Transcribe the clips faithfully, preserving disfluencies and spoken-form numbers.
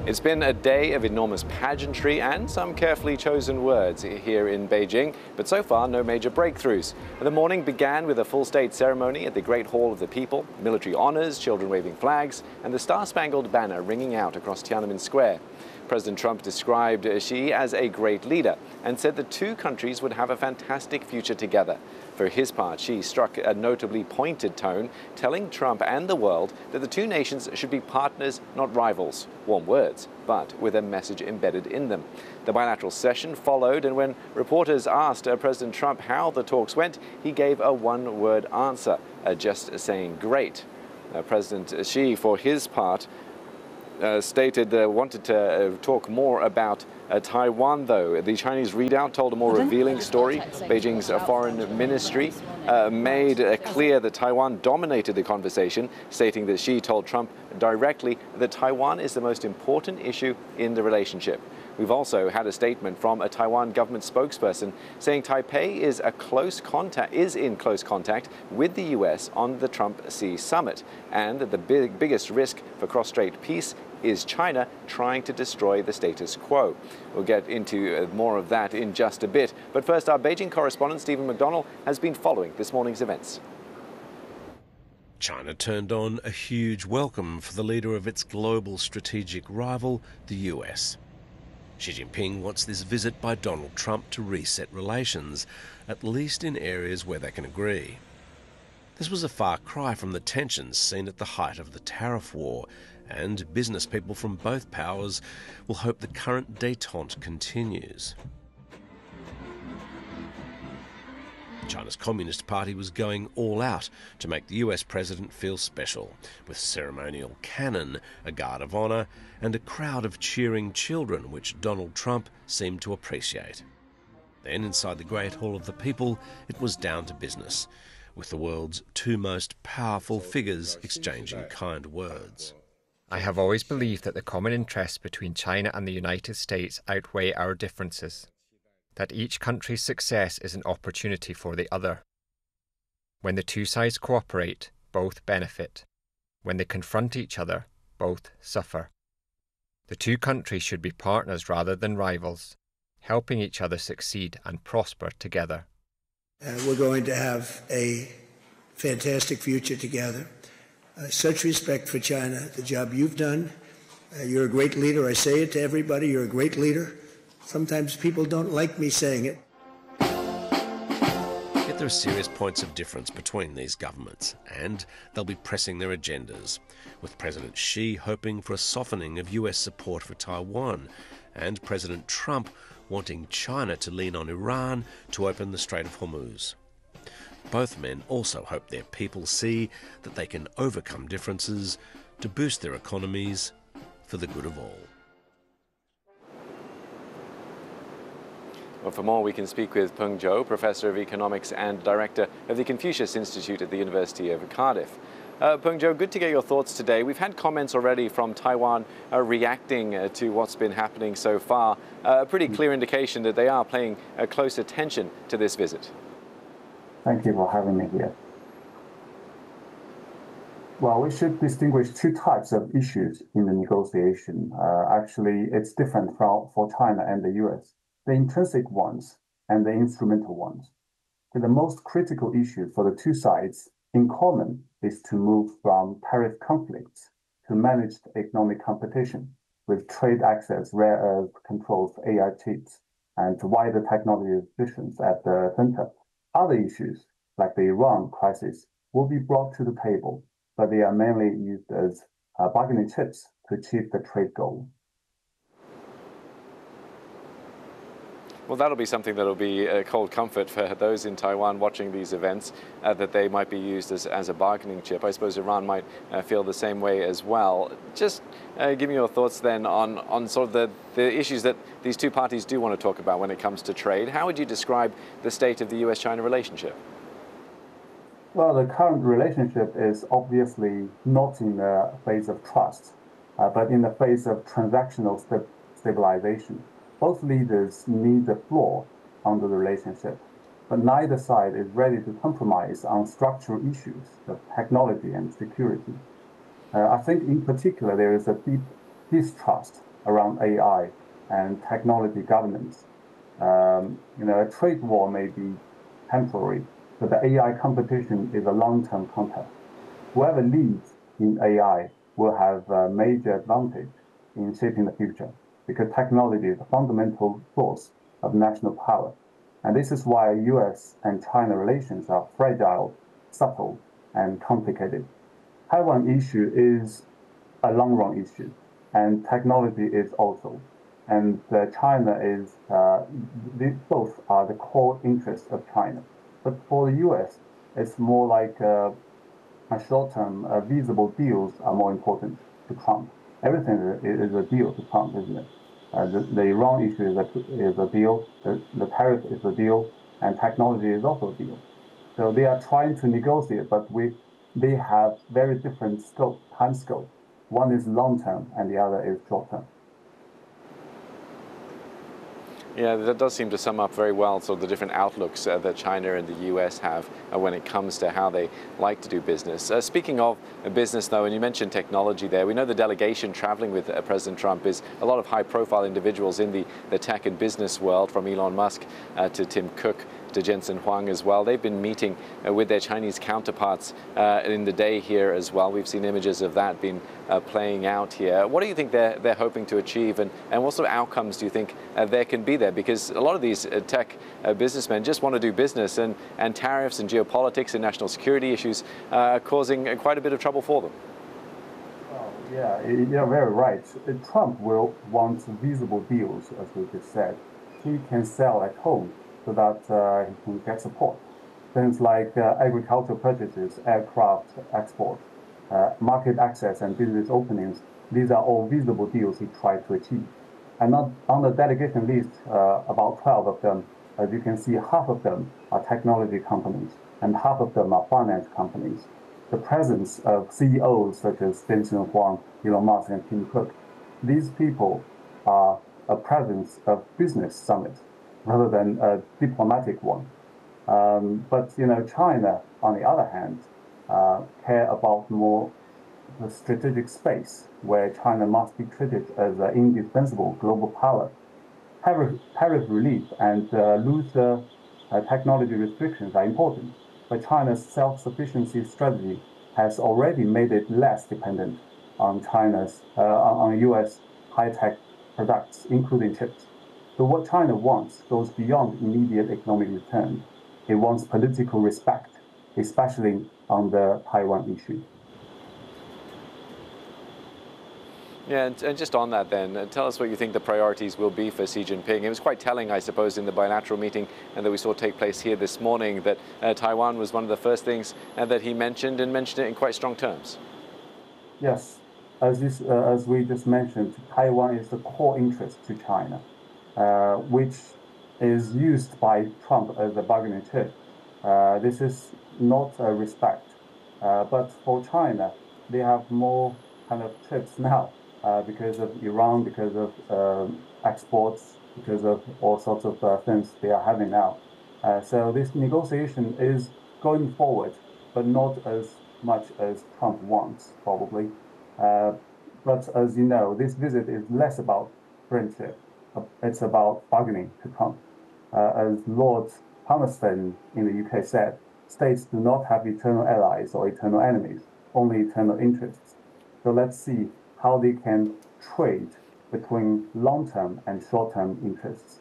It's been a day of enormous pageantry and some carefully chosen words here in Beijing, but so far no major breakthroughs. The morning began with a full state ceremony at the Great Hall of the People, military honors, children waving flags, and the Star-Spangled Banner ringing out across Tiananmen Square. President Trump described Xi as a great leader and said the two countries would have a fantastic future together. For his part, Xi struck a notably pointed tone, telling Trump and the world that the two nations should be partners, not rivals. Warm words, but with a message embedded in them. The bilateral session followed, and when reporters asked President Trump how the talks went, he gave a one-word answer, just saying great. President Xi, for his part, Uh, stated uh, wanted to uh, talk more about uh, Taiwan, though. The Chinese readout told a more revealing story. Beijing's uh, foreign ministry uh, made uh, clear that Taiwan dominated the conversation, stating that Xi told Trump directly that Taiwan is the most important issue in the relationship. We've also had a statement from a Taiwan government spokesperson saying Taipei is a close contact is in close contact with the U S on the Trump-Xi summit, and that the big, biggest risk for cross-strait peace is China trying to destroy the status quo. We'll get into more of that in just a bit. But first, our Beijing correspondent Stephen McDonnell has been following this morning's events. China turned on a huge welcome for the leader of its global strategic rival, the U S. Xi Jinping wants this visit by Donald Trump to reset relations, at least in areas where they can agree. This was a far cry from the tensions seen at the height of the tariff war, and business people from both powers will hope the current détente continues. China's Communist Party was going all out to make the U S president feel special, with ceremonial cannon, a guard of honour, and a crowd of cheering children, which Donald Trump seemed to appreciate. Then, inside the Great Hall of the People, it was down to business, with the world's two most powerful figures exchanging kind words. I have always believed that the common interests between China and the United States outweigh our differences, that each country's success is an opportunity for the other. When the two sides cooperate, both benefit. When they confront each other, both suffer. The two countries should be partners rather than rivals, helping each other succeed and prosper together. Uh, we're going to have a fantastic future together. Uh, such respect for China, the job you've done. Uh, you're a great leader. I say it to everybody, you're a great leader. Sometimes people don't like me saying it. Yet there are serious points of difference between these governments, and they'll be pressing their agendas, with President Xi hoping for a softening of U S support for Taiwan, and President Trump wanting China to lean on Iran to open the Strait of Hormuz. Both men also hope their people see that they can overcome differences to boost their economies for the good of all. Well, for more, we can speak with Peng Zhou, Professor of Economics and Director of the Confucius Institute at the University of Cardiff. Uh, Peng Zhou, good to get your thoughts today. We've had comments already from Taiwan uh, reacting uh, to what's been happening so far. Uh, a pretty clear indication that they are paying uh, close attention to this visit. Thank you for having me here. Well, we should distinguish two types of issues in the negotiation. Uh, actually, it's different from, for China and the U S. The intrinsic ones and the instrumental ones. And the most critical issue for the two sides in common is to move from tariff conflicts to managed economic competition with trade access, rare earth controls, A I chips, and wider technology positions at the center. Other issues, like the Iran crisis, will be brought to the table, but they are mainly used as uh, bargaining chips to achieve the trade goal. Well, that'll be something that'll be a cold comfort for those in Taiwan watching these events, uh, that they might be used as, as a bargaining chip. I suppose Iran might uh, feel the same way as well. Just uh, give me your thoughts then on, on sort of the, the issues that these two parties do want to talk about when it comes to trade. How would you describe the state of the U S China relationship? Well, the current relationship is obviously not in the phase of trust, uh, but in the phase of transactional st stabilization. Both leaders need the floor on the relationship, but neither side is ready to compromise on structural issues of technology and security. Uh, I think in particular there is a deep distrust around A I and technology governance. Um, you know, a trade war may be temporary, but the A I competition is a long-term contest. Whoever leads in A I will have a major advantage in shaping the future because technology is a fundamental source of national power. And this is why U S and China relations are fragile, subtle, and complicated. Taiwan issue is a long-run issue, and technology is also. And uh, China is, uh, these both are the core interests of China. But for the U S, it's more like uh, a short-term uh, visible deals are more important to Trump. Everything is a deal to Trump, isn't it? Uh, the, the Iran issue is a, is a deal, the, the tariff is a deal, and technology is also a deal. So they are trying to negotiate, but we they have very different scope, time scope. One is long-term and the other is short-term. Yeah, that does seem to sum up very well sort of the different outlooks uh, that China and the U S have uh, when it comes to how they like to do business. Uh, speaking of uh, business, though, and you mentioned technology there, we know the delegation traveling with uh, President Trump is a lot of high-profile individuals in the, the tech and business world, from Elon Musk uh, to Tim Cook to Jensen Huang as well. They've been meeting uh, with their Chinese counterparts uh, in the day here as well. We've seen images of that being uh, playing out here. What do you think they're, they're hoping to achieve, and, and what sort of outcomes do you think uh, there can be there? Because a lot of these uh, tech uh, businessmen just want to do business, and, and tariffs and geopolitics and national security issues uh, are causing uh, quite a bit of trouble for them. Oh, yeah, you're very right. Trump will want visible deals, as we just said. He can sell at home so that uh, he can get support. Things like uh, agricultural purchases, aircraft export, uh, market access, and business openings. These are all visible deals he tried to achieve. And not, on the delegation list, uh, about twelve of them, as you can see, half of them are technology companies, and half of them are finance companies. The presence of C E Os such as Jensen Huang, Elon Musk, and Tim Cook, these people are a presence of business summit rather than a diplomatic one. Um, but you know, China, on the other hand, uh, care about more the strategic space where China must be treated as an indispensable global power. Tariff, tariff relief and uh, looser uh, technology restrictions are important, but China's self-sufficiency strategy has already made it less dependent on China's uh, on U S high-tech products, including chips. So what China wants goes beyond immediate economic return. It wants political respect, especially on the Taiwan issue. Yeah, and, and just on that then, uh, tell us what you think the priorities will be for Xi Jinping. It was quite telling, I suppose, in the bilateral meeting and that we saw take place here this morning, that uh, Taiwan was one of the first things uh, that he mentioned, and mentioned it in quite strong terms. Yes, as, this, uh, as we just mentioned, Taiwan is the core interest to China, uh, which is used by Trump as a bargaining chip. Uh, this is not a respect, uh, but for China, they have more kind of chips now. Uh, because of Iran, because of um, exports, because of all sorts of uh, things they are having now. Uh, so this negotiation is going forward, but not as much as Trump wants, probably. Uh, but as you know, this visit is less about friendship. It's about bargaining to Trump. Uh, as Lord Palmerston in the U K said, states do not have eternal allies or eternal enemies, only eternal interests. So let's see how they can trade between long-term and short-term interests.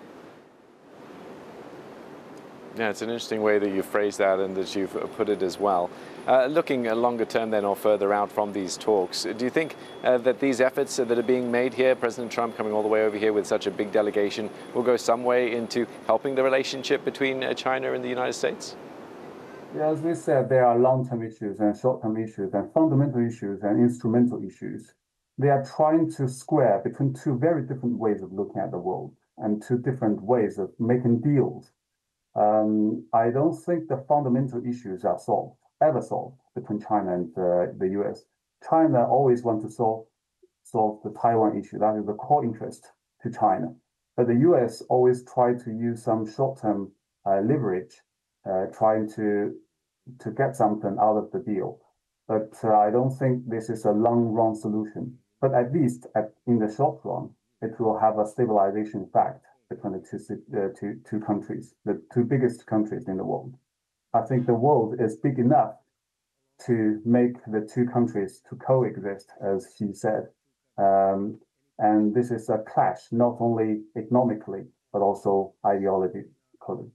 Yeah, it's an interesting way that you phrase that and that you've put it as well. Uh, looking longer term then, or further out from these talks, do you think uh, that these efforts that are being made here, President Trump coming all the way over here with such a big delegation, will go some way into helping the relationship between uh, China and the United States? Yeah, as we said, there are long-term issues and short-term issues and fundamental issues and instrumental issues. They are trying to square between two very different ways of looking at the world and two different ways of making deals. Um, I don't think the fundamental issues are solved, ever solved, between China and uh, the U S. China always wants to solve, solve the Taiwan issue. That is the core interest to China. But the U S always try to use some short-term uh, leverage, uh, trying to to get something out of the deal. But uh, I don't think this is a long-run solution. But at least at, in the short run, it will have a stabilization effect between the two, uh, two, two countries, the two biggest countries in the world. I think the world is big enough to make the two countries to coexist, as he said. Um, and this is a clash, not only economically, but also ideologically.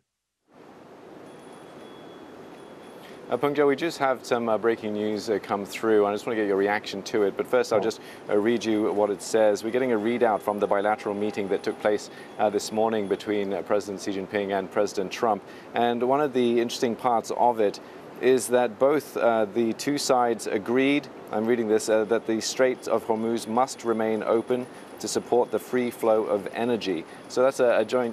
Uh, Peng Zhou, we just have some uh, breaking news uh, come through. I just want to get your reaction to it. But first, I'll just uh, read you what it says. We're getting a readout from the bilateral meeting that took place uh, this morning between uh, President Xi Jinping and President Trump. And one of the interesting parts of it is that both uh, the two sides agreed, I'm reading this, uh, that the Strait of Hormuz must remain open to support the free flow of energy. So that's a, a joint